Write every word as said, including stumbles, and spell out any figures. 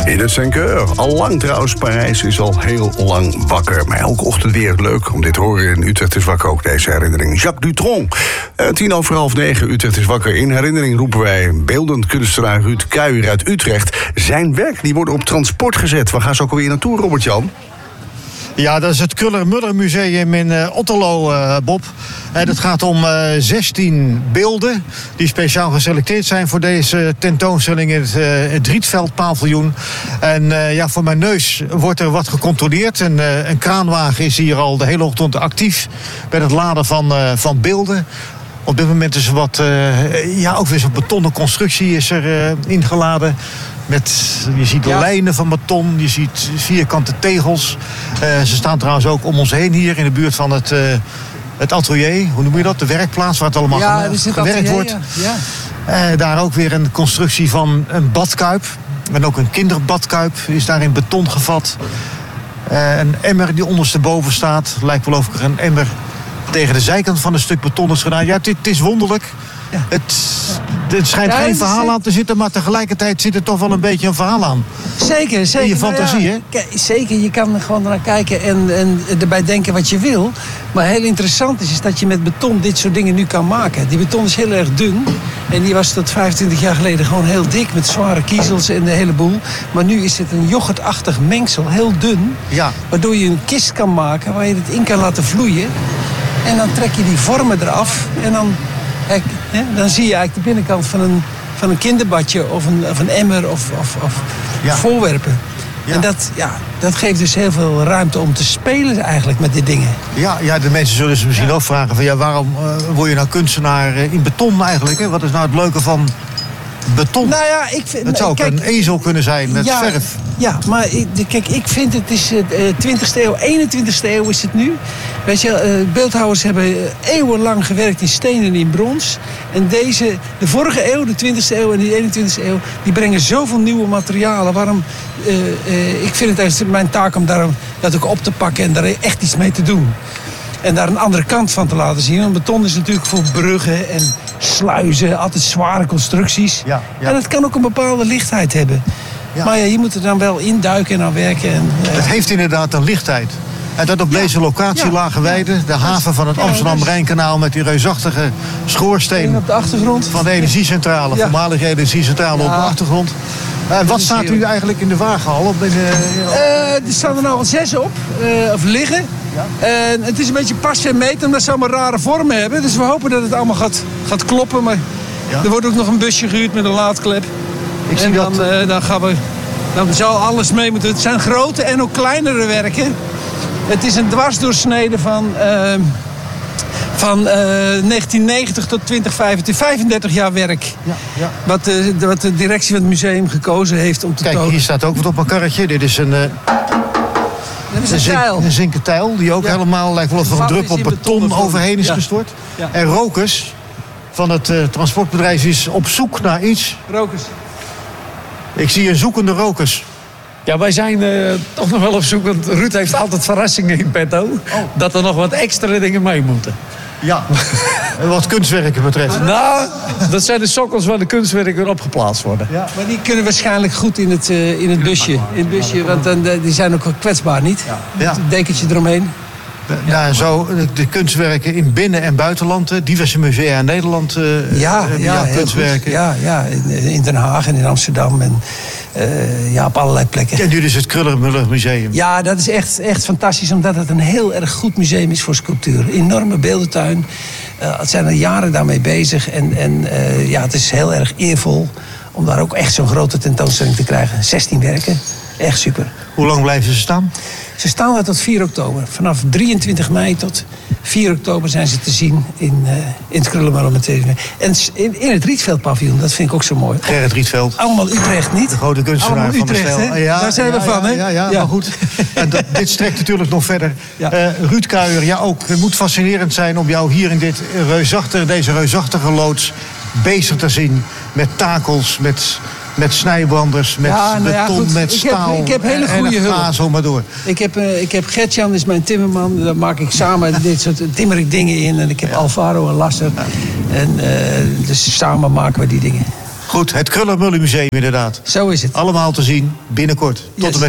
In het cinq heures. Al lang trouwens, Parijs is al heel lang wakker. Maar elke ochtend weer leuk om dit te horen. In Utrecht is wakker ook deze herinnering. Jacques Dutronc. Uh, tien over half negen, Utrecht is wakker. In herinnering roepen wij beeldend kunstenaar Ruud Kuijer uit Utrecht. Zijn werk die worden op transport gezet. Waar gaan ze ook alweer naartoe, Robert-Jan? Ja, dat is het Kruller-Muller Museum in uh, Otterlo, uh, Bob. En het gaat om uh, zestien beelden die speciaal geselecteerd zijn voor deze tentoonstelling in het, uh, het Rietveld paviljoen. En uh, ja, voor mijn neus wordt er wat gecontroleerd. En, uh, een kraanwagen is hier al de hele ochtend actief bij het laden van, uh, van beelden. Op dit moment is er wat, uh, ja, ook weer zo'n betonnen constructie is er uh, ingeladen. Met, je ziet de ja. lijnen van beton, je ziet vierkante tegels. Uh, ze staan trouwens ook om ons heen hier in de buurt van het, uh, het atelier. Hoe noem je dat? De werkplaats waar het allemaal ja, ge- het gewerkt atelier, wordt. Ja. Ja. Uh, daar ook weer een constructie van een badkuip. En ook een kinderbadkuip is daar in beton gevat. Uh, een emmer die ondersteboven staat. Lijkt wel of er een emmer tegen de zijkant van een stuk beton is gedaan. Ja, het, het is wonderlijk. Ja. Het, het schijnt ja, geen verhaal is... aan te zitten, maar tegelijkertijd zit er toch wel een beetje een verhaal aan. Zeker, zeker. In je fantasie, nou ja, hè? Zeker, je kan gewoon naar kijken en, en erbij denken wat je wil. Maar heel interessant is, is dat je met beton dit soort dingen nu kan maken. Die beton is heel erg dun. En die was tot vijfentwintig jaar geleden gewoon heel dik, met zware kiezels en de hele boel. Maar nu is het een yoghurtachtig mengsel, heel dun. Ja. Waardoor je een kist kan maken waar je het in kan laten vloeien. En dan trek je die vormen eraf en dan... Kijk, hè, dan zie je eigenlijk de binnenkant van een, van een kinderbadje of een, of een emmer of, of, of ja. voorwerpen. Ja. En dat, ja, dat geeft dus heel veel ruimte om te spelen eigenlijk met die dingen. Ja, ja, de mensen zullen zich misschien ja. ook vragen van ja, waarom uh, word je nou kunstenaar in beton eigenlijk? Hè? Wat is nou het leuke van beton? Nou ja, ik vind, het zou ook kijk, een ezel kunnen zijn met ja, verf. Ja, maar kijk, ik vind het is uh, twintigste eeuw, eenentwintigste eeuw is het nu. Weet je, uh, beeldhouwers hebben eeuwenlang gewerkt in steen en in brons. En deze, de vorige eeuw, de twintigste eeuw en de eenentwintigste eeuw, die brengen zoveel nieuwe materialen. Waarom? Uh, uh, ik vind het eigenlijk mijn taak om daar, dat ook op te pakken en daar echt iets mee te doen. En daar een andere kant van te laten zien. Want beton is natuurlijk voor bruggen en sluizen, altijd zware constructies. Ja, ja. En het kan ook een bepaalde lichtheid hebben. Ja. Maar ja, je moet er dan wel induiken en aan werken. En, uh... Het heeft inderdaad een lichtheid. En dat op ja. deze locatie, ja. Lage Weide, de haven van het ja, Amsterdam-Rijnkanaal met die reusachtige schoorsteen op de achtergrond van de energiecentrale, ja. voormalige energiecentrale ja. op de achtergrond. Uh, wat staat u eigenlijk in de wagenhal? Op in de, uh, er staan er nou al zes op, uh, of liggen. Ja. En het is een beetje pas en meten, omdat ze allemaal rare vormen hebben. Dus we hopen dat het allemaal gaat, gaat kloppen. Maar ja. er wordt ook nog een busje gehuurd met een laadklep. Ik zie en dan, dat... uh, dan gaan we... Dan zal alles mee moeten. Het zijn grote en ook kleinere werken. Het is een dwarsdoorsnede van... Uh, van uh, negentien negentig tot twintig vijfentwintig, vijfendertig jaar werk. Ja, ja. Wat, de, de, wat de directie van het museum gekozen heeft om te Kijk, tonen. Hier staat ook wat op mijn karretje. Dit is een... Uh... Dat is een, een tijl. Een zinken tijl die ook ja. helemaal lijkt wel of er een druppel beton, beton overheen is ja. gestort. Ja. En Rokers van het uh, transportbedrijf is op zoek naar iets. Rokers. Ik zie een zoekende Rokers. Ja, wij zijn uh, toch nog wel op zoek, want Ruud heeft altijd verrassingen in petto. Oh. Dat er nog wat extra dingen mee moeten. Ja, wat kunstwerken betreft. Nou, dat zijn de sokkels waar de kunstwerken op geplaatst worden. Ja, maar die kunnen waarschijnlijk goed in het, uh, in het busje. In het busje, want dan, die zijn ook kwetsbaar, niet? Ja. Een dekentje eromheen. Ja, en zo de kunstwerken in binnen- en buitenland. Diverse musea in Nederland uh, ja, hebben ja, kunstwerken. Ja, ja, in, in Den Haag en in Amsterdam. En uh, ja, op allerlei plekken. En nu dus het Kruller-Muller Museum. Ja, dat is echt, echt fantastisch. Omdat het een heel erg goed museum is voor sculptuur. Enorme beeldentuin. Uh, het zijn er jaren daarmee bezig. En, en uh, ja, het is heel erg eervol om daar ook echt zo'n grote tentoonstelling te krijgen. zestien werken. Echt super. Hoe lang blijven ze staan? Ze staan daar tot vier oktober. Vanaf drieëntwintig mei tot vier oktober zijn ze te zien in, uh, in het Kruller-Muller Museum. En in, in het Rietveld paviljoen, dat vind ik ook zo mooi. Gerrit Rietveld. Allemaal Utrecht, niet? De grote kunstenaar Allemaal van Utrecht, de stijl. Ja, daar zijn ja, we van, ja, hè? Ja, ja, ja, ja. maar goed. En dat, dit strekt natuurlijk nog verder. Ja. Uh, Ruud Kuijer, ja ook. Het moet fascinerend zijn om jou hier in dit reusachtige, deze reusachtige loods bezig te zien. Met takels, met... Met snijbranders, met ja, nou ja, beton, goed. met staal. Ik heb, ik heb hele goede hulp. Ga zo maar door. Ik heb, uh, ik heb Gertjan, is mijn timmerman. Daar maak ik samen dit soort timmer ik dingen in. En ik heb ja. Alvaro en Lasser. Ja. En uh, dus samen maken we die dingen. Goed, het Kröller-Müller Museum inderdaad. Zo is het. Allemaal te zien binnenkort. Tot Yes. en met